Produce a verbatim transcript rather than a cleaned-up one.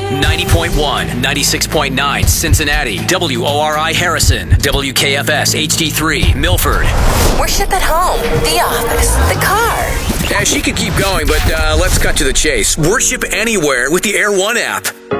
ninety point one, ninety-six point nine, Cincinnati. W O R I Harrison. W K F S H D three, Milford. Worship at home, the office, the car. Yeah, she could keep going, but uh, let's cut to the chase. Worship anywhere with the Air One app.